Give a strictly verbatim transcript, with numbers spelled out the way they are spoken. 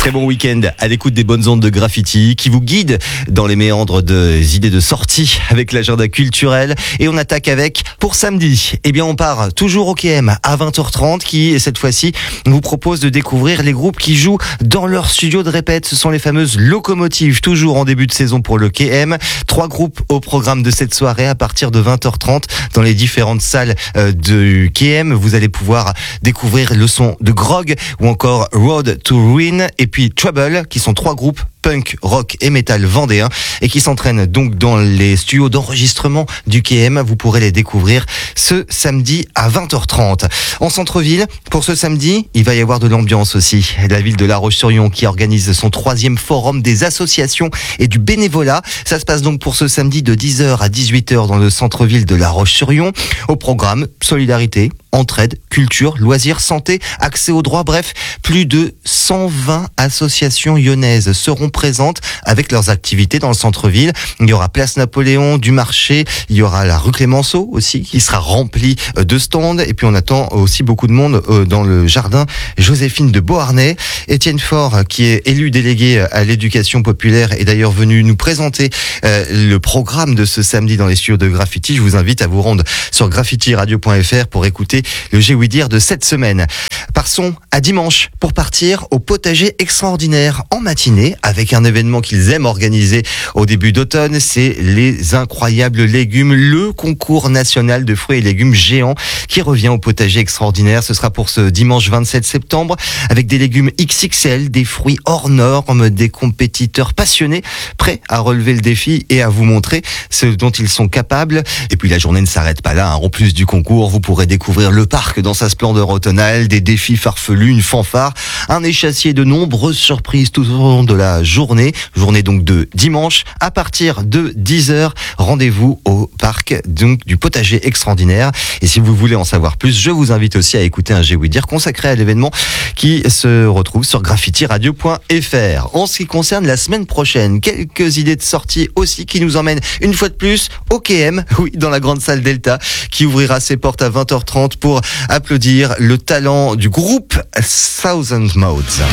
Très bon week-end à l'écoute des bonnes ondes de Graffiti qui vous guide dans les méandres des idées de sortie avec l'agenda culturel. Et on attaque avec, pour samedi, eh bien on part toujours au K M à vingt heures trente qui, cette fois-ci, vous propose de découvrir les groupes qui jouent dans leur studio de répète. Ce sont les fameuses locomotives, toujours en début de saison pour le K M. Trois groupes au programme de cette soirée à partir de vingt heures trente dans les différentes salles euh, du K M. Vous allez pouvoir découvrir le son de Grog ou encore Road to Ruin et puis Trouble, qui sont trois groupes punk, rock et metal vendéens et qui s'entraînent donc dans les studios d'enregistrement du K M. Vous pourrez les découvrir ce samedi à vingt heures trente. En centre-ville, pour ce samedi, il va y avoir de l'ambiance aussi. La ville de La Roche-sur-Yon qui organise son troisième forum des associations et du bénévolat. Ça se passe donc pour ce samedi de dix heures à dix-huit heures dans le centre-ville de La Roche-sur-Yon. Au programme, solidarité, entraide, culture, loisirs, santé, accès aux droits, bref, plus de cent vingt associations lyonnaises seront présentes avec leurs activités dans le centre-ville. Il y aura Place Napoléon, du marché, il y aura la rue Clémenceau aussi qui sera remplie de stands et puis on attend aussi beaucoup de monde dans le jardin Joséphine de Beauharnais. Étienne Faure, qui est élu délégué à l'éducation populaire, est d'ailleurs venu nous présenter le programme de ce samedi dans les studios de Graffiti. Je vous invite à vous rendre sur graffiti radio point f r pour écouter le J'ai ouï dire de cette semaine. Passons à dimanche pour partir au potager extraordinaire en matinée avec un événement qu'ils aiment organiser au début d'automne. C'est les incroyables légumes, le concours national de fruits et légumes géants qui revient au potager extraordinaire. Ce sera pour ce dimanche vingt-sept septembre avec des légumes X X L, des fruits hors normes, des compétiteurs passionnés prêts à relever le défi et à vous montrer ce dont ils sont capables. Et puis la journée ne s'arrête pas là. En plus du concours, vous pourrez découvrir le parc dans sa splendeur automnale, des défis farfelus, une fanfare, un échassier de nombreuses surprises tout au long de la journée. Journée donc de dimanche à partir de dix heures. Rendez-vous au parc donc du potager extraordinaire. Et si vous voulez en savoir plus, je vous invite aussi à écouter un J'ai ouï dire consacré à l'événement qui se retrouve sur graffiti radio point f r. En ce qui concerne la semaine prochaine, quelques idées de sortie aussi qui nous emmènent une fois de plus au K M, oui, dans la grande salle Delta, qui ouvrira ses portes à vingt heures trente pour applaudir le talent du groupe Thousand Modes.